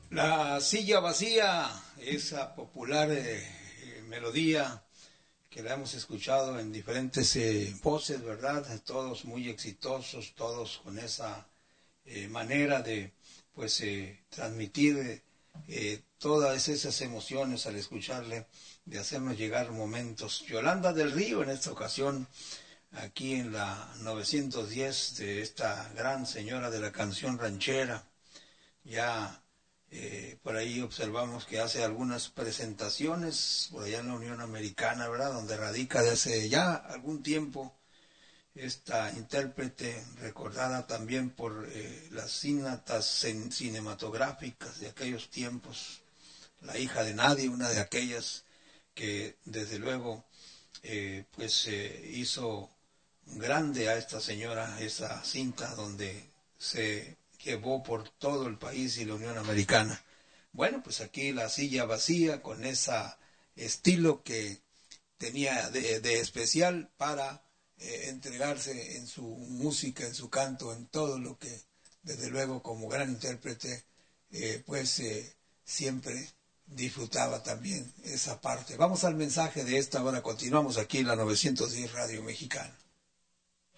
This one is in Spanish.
La silla vacía, esa popular melodía que la hemos escuchado en diferentes voces, ¿verdad? Todos muy exitosos, todos con esa manera de, pues, transmitir todas esas emociones al escucharle, de hacernos llegar momentos. Yolanda del Río, en esta ocasión, aquí en la 910 de esta gran señora de la canción ranchera, ya por ahí observamos que hace algunas presentaciones por allá en la Unión Americana, ¿verdad? Donde radica desde ya algún tiempo esta intérprete, recordada también por las cintas cinematográficas de aquellos tiempos, La hija de nadie, una de aquellas que desde luego hizo grande a esta señora, esa cinta donde se llevó por todo el país y la Unión Americana. Bueno, pues aquí la silla vacía con ese estilo que tenía de especial para entregarse en su música, en su canto, en todo lo que, desde luego, como gran intérprete, siempre disfrutaba también esa parte. Vamos al mensaje de esta hora, continuamos aquí en la 910 Radio Mexicana.